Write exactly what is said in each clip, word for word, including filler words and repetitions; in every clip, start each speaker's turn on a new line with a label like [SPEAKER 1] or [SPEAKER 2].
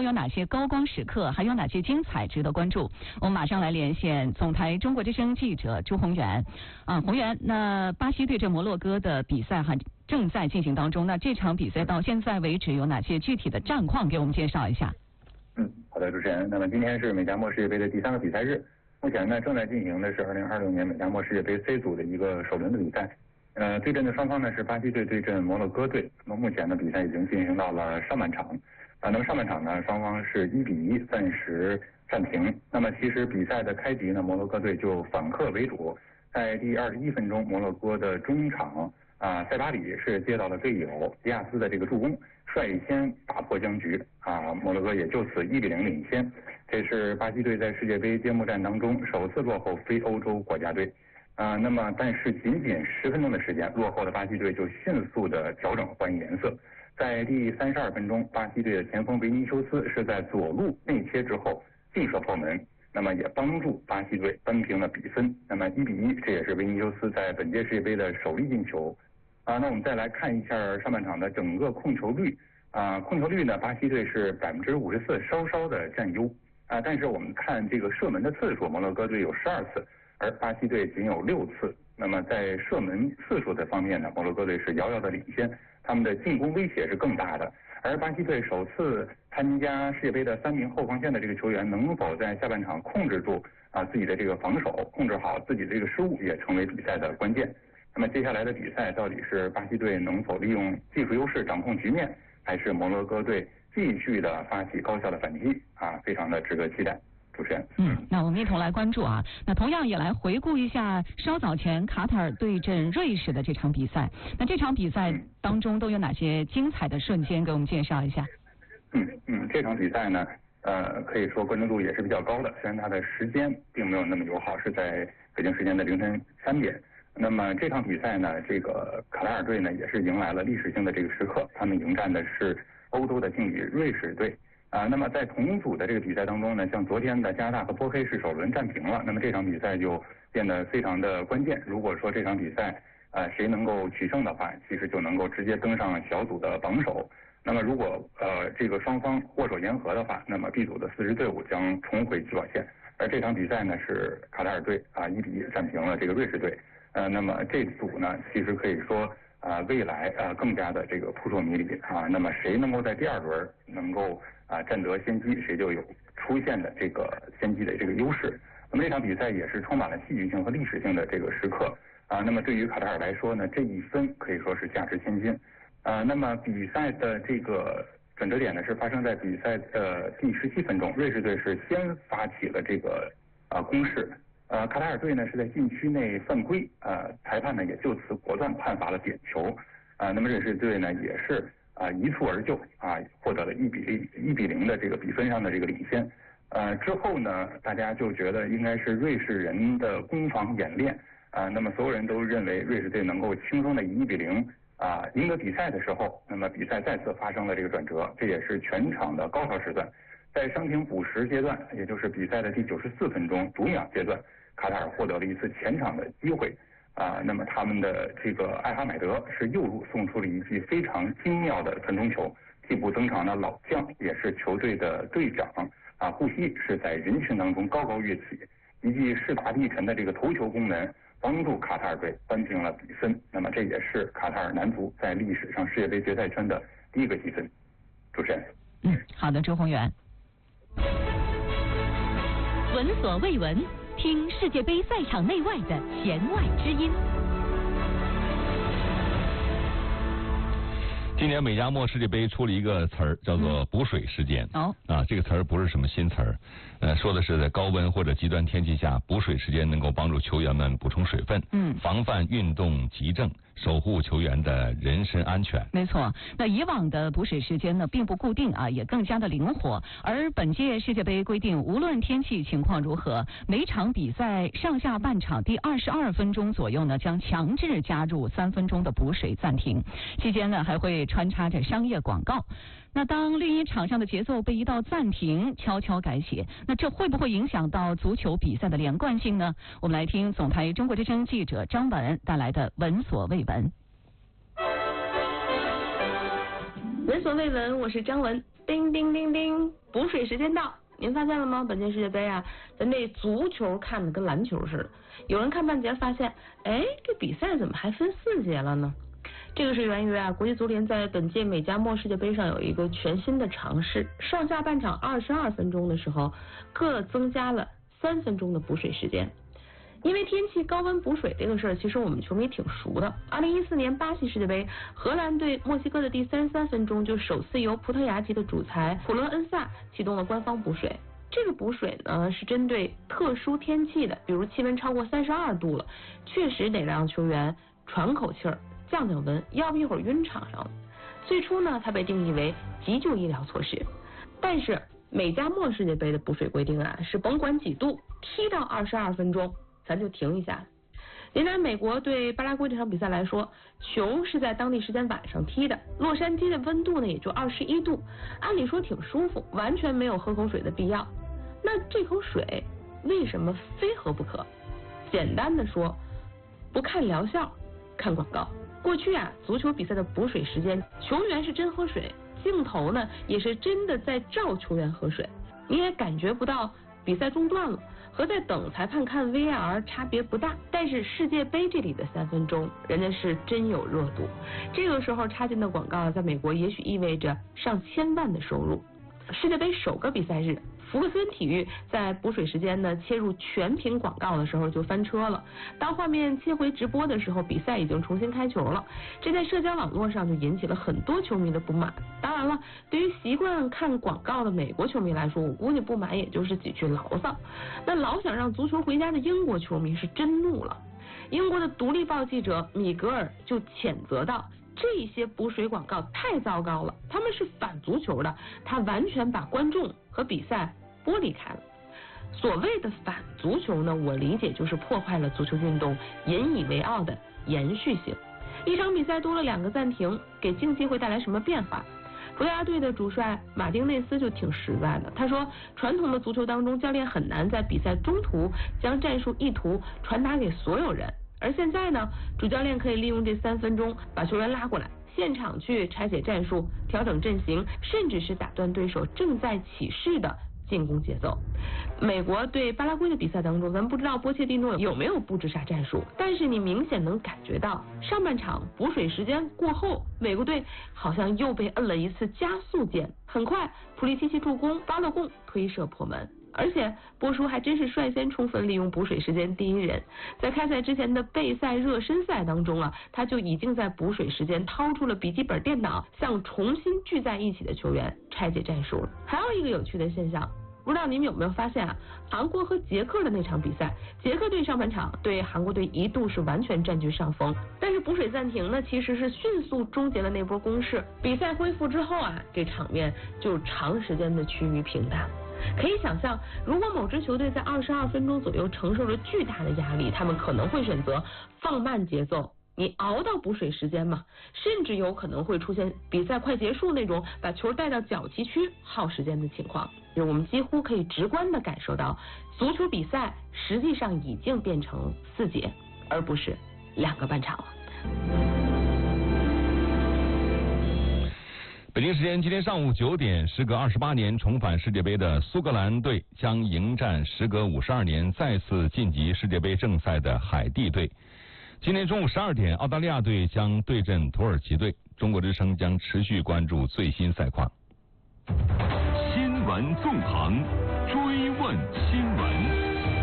[SPEAKER 1] 有哪些高光时刻，还有哪些精彩值得关注？我们马上来连线总台中国之声记者朱宏源。啊，宏源，那巴西对阵摩洛哥的比赛还正在进行当中，那这场比赛到现在为止有哪些具体的战况？给我们介绍一下。
[SPEAKER 2] 嗯，好的，主持人。那么今天是美加墨世界杯的第三个比赛日，目前呢正在进行的是二零二六年美加墨世界杯 C 组的一个首轮的比赛。呃，对阵的双方呢是巴西队对阵摩洛哥队。那么目前呢比赛已经进行到了上半场。啊，那么上半场呢双方是一比一暂时战平。那么其实比赛的开局呢，摩洛哥队就反客为主，在第二十一分钟，摩洛哥的中场啊塞巴里是接到了队友迪亚斯的这个助攻，率先打破僵局啊，摩洛哥也就此一比零领先。这是巴西队在世界杯揭幕战当中首次落后非欧洲国家队。啊，那么但是仅仅十分钟的时间，落后的巴西队就迅速的调整还颜色。在第三十二分钟，巴西队的前锋维尼修斯是在左路内切之后劲射破门，那么也帮助巴西队扳平了比分。那么一比一，这也是维尼修斯在本届世界杯的首粒进球。啊，那我们再来看一下上半场的整个控球率。啊，控球率呢，巴西队是百分之五十四，稍稍的占优。啊，但是我们看这个射门的次数，摩洛哥队有十二次。而巴西队仅有六次，那么在射门次数的方面呢，摩洛哥队是遥遥的领先，他们的进攻威胁是更大的。而巴西队首次参加世界杯的三名后防线的这个球员，能否在下半场控制住啊自己的这个防守，控制好自己的这个失误，也成为比赛的关键。那么接下来的比赛到底是巴西队能否利用技术优势掌控局面，还是摩洛哥队继续的发起高效的反击啊，非常的值得期待。主持人，
[SPEAKER 1] 嗯，那我们一同来关注啊。那同样也来回顾一下稍早前卡塔尔对阵瑞士的这场比赛。那这场比赛当中都有哪些精彩的瞬间？给我们介绍一下。
[SPEAKER 2] 嗯嗯，这场比赛呢，呃，可以说关注度也是比较高的。虽然它的时间并没有那么友好，是在北京时间的凌晨三点。那么这场比赛呢，这个卡塔尔队呢也是迎来了历史性的这个时刻，他们迎战的是欧洲的劲旅瑞士队。啊，那么在同组的这个比赛当中呢，像昨天的加拿大和波黑是首轮战平了，那么这场比赛就变得非常的关键。如果说这场比赛呃谁能够取胜的话，其实就能够直接登上小组的榜首。那么如果呃这个双方握手言和的话，那么 B 组的四支队伍将重回起跑线。而这场比赛呢是卡塔尔队啊一比一战平了这个瑞士队。呃，那么这组呢其实可以说啊、呃、未来啊、呃、更加的这个扑朔迷离啊。那么谁能够在第二轮能够啊，占得先机，谁就有出现的这个先机的这个优势。那么这场比赛也是充满了戏剧性和历史性的这个时刻啊。那么对于卡塔尔来说呢，这一分可以说是价值千金啊。那么比赛的这个转折点呢，是发生在比赛的第十七分钟，瑞士队是先发起了这个啊攻势，呃，卡塔尔队呢是在禁区内犯规，呃，裁判呢也就此果断判罚了点球啊。那么瑞士队呢也是。啊，一蹴而就啊，获得了一比零一比零的这个比分上的这个领先。呃，之后呢，大家就觉得应该是瑞士人的攻防演练啊，那么所有人都认为瑞士队能够轻松的以一比零啊赢得比赛的时候，那么比赛再次发生了这个转折，这也是全场的高潮时段。在伤停补时阶段，也就是比赛的第九十四分钟读秒阶段，卡塔尔获得了一次前场的机会。啊，那么他们的这个艾哈迈德是右路送出了一记非常精妙的传中球，替补登场的老将也是球队的队长啊，护膝是在人群当中高高跃起，一记势大力沉的这个头球攻门，帮助卡塔尔队扳平了比分。那么这也是卡塔尔男足在历史上世界杯决赛圈的第一个积分。主持人，
[SPEAKER 1] 嗯，好的，周宏源。
[SPEAKER 3] 闻所未闻。听世界杯赛场内外的弦外之音。
[SPEAKER 4] 今年美加墨世界杯出了一个词儿，叫做补水时间。
[SPEAKER 1] 哦，
[SPEAKER 4] 啊，这个词儿不是什么新词儿，呃，说的是在高温或者极端天气下，补水时间能够帮助球员们补充水分，
[SPEAKER 1] 嗯，
[SPEAKER 4] 防范运动急症，守护球员的人身安全。
[SPEAKER 1] 没错，那以往的补水时间呢，并不固定啊，也更加的灵活。而本届世界杯规定，无论天气情况如何，每场比赛上下半场第二十二分钟左右呢，将强制加入三分钟的补水暂停，期间呢还会穿插着商业广告。那当绿茵场上的节奏被一道暂停悄悄改写，那这会不会影响到足球比赛的连贯性呢？我们来听总台中国之声记者张文带来的闻所未闻。
[SPEAKER 5] 闻所未闻，我是张文。 叮叮叮叮，补水时间到。您发现了吗？本届世界杯啊，咱这足球看的跟篮球似的。有人看半节发现，哎，这比赛怎么还分四节了呢？这个是源于啊，国际足联在本届美加墨世界杯上有一个全新的尝试，上下半场二十二分钟的时候，各增加了三分钟的补水时间。因为天气高温补水这个事儿，其实我们球迷挺熟的。二零一四年巴西世界杯，荷兰对墨西哥的第三十三分钟，就首次由葡萄牙籍的主裁普勒恩萨启动了官方补水。这个补水呢是针对特殊天气的，比如气温超过三十二度了，确实得让球员喘口气儿，降降温，要不一会儿晕场上了。最初呢，它被定义为急救医疗措施，但是美加墨世界杯的补水规定啊，是甭管几度，踢到二十二分钟，咱就停一下。您拿美国对巴拉圭这场比赛来说，球是在当地时间晚上踢的，洛杉矶的温度呢也就二十一度，按理说挺舒服，完全没有喝口水的必要。那这口水为什么非喝不可？简单的说，不看疗效，看广告。过去啊，足球比赛的补水时间，球员是真喝水，镜头呢也是真的在照球员喝水，你也感觉不到比赛中断了，和在等裁判看 V R 差别不大。但是世界杯这里的三分钟，人家是真有热度，这个时候插进的广告在美国也许意味着上千万的收入。世界杯首个比赛日，福克森体育在补水时间呢切入全屏广告的时候就翻车了。当画面切回直播的时候，比赛已经重新开球了，这在社交网络上就引起了很多球迷的不满。当然了，对于习惯看广告的美国球迷来说，我估计不满也就是几句牢骚。那老想让足球回家的英国球迷是真怒了。英国的独立报记者米格尔就谴责道，这些补水广告太糟糕了，他们是反足球的，他完全把观众和比赛剥离开了。所谓的反足球呢，我理解就是破坏了足球运动引以为傲的延续性。一场比赛多了两个暂停，给竞技会带来什么变化？葡萄牙队的主帅马丁内斯就挺实在的，他说，传统的足球当中，教练很难在比赛中途将战术意图传达给所有人。而现在呢，主教练可以利用这三分钟把球员拉过来，现场去拆解战术、调整阵型，甚至是打断对手正在起势的进攻节奏。美国对巴拉圭的比赛当中，咱不知道波切蒂诺有没有布置啥战术，但是你明显能感觉到，上半场补水时间过后，美国队好像又被摁了一次加速键，很快普利西奇助攻，巴勒贡推射破门。而且波叔还真是率先充分利用补水时间第一人，在开赛之前的备赛热身赛当中啊，他就已经在补水时间掏出了笔记本电脑，向重新聚在一起的球员拆解战术了。还有一个有趣的现象，不知道你们有没有发现啊？韩国和捷克的那场比赛，捷克队上半场对韩国队一度是完全占据上风，但是补水暂停呢，其实是迅速终结了那波攻势。比赛恢复之后啊，这场面就长时间的趋于平淡。可以想象，如果某支球队在二十二分钟左右承受着巨大的压力，他们可能会选择放慢节奏，你熬到补水时间嘛，甚至有可能会出现比赛快结束那种把球带到角旗区耗时间的情况。我们几乎可以直观的感受到，足球比赛实际上已经变成四节，而不是两个半场了。
[SPEAKER 4] 北京时间今天上午九点，时隔二十八年重返世界杯的苏格兰队将迎战时隔五十二年再次晋级世界杯正赛的海地队。今天中午十二点，澳大利亚队将对阵土耳其队。中国之声将持续关注最新赛况。
[SPEAKER 6] 新闻纵横，追问新闻。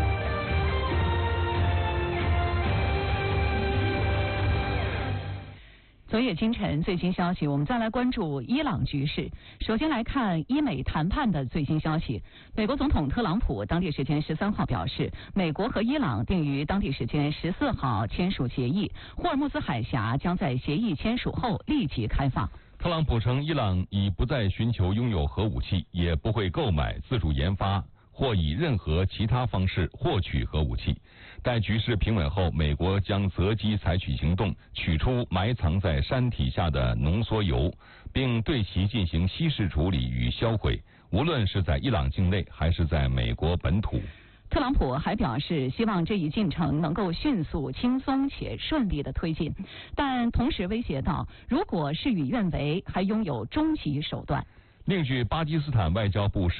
[SPEAKER 1] 昨夜今晨最新消息，我们再来关注伊朗局势。首先来看伊美谈判的最新消息。美国总统特朗普当地时间十三号表示，美国和伊朗定于当地时间十四号签署协议，霍尔木兹海峡将在协议签署后立即开放。
[SPEAKER 4] 特朗普称，伊朗已不再寻求拥有核武器，也不会购买、自主研发或以任何其他方式获取核武器。待局势平稳后，美国将择机采取行动，取出埋藏在山体下的浓缩铀，并对其进行稀释处理与销毁，无论是在伊朗境内还是在美国本土。
[SPEAKER 1] 特朗普还表示，希望这一进程能够迅速、轻松且顺利地推进，但同时威胁到，如果事与愿违，还拥有终极手段。
[SPEAKER 4] 另据巴基斯坦外交部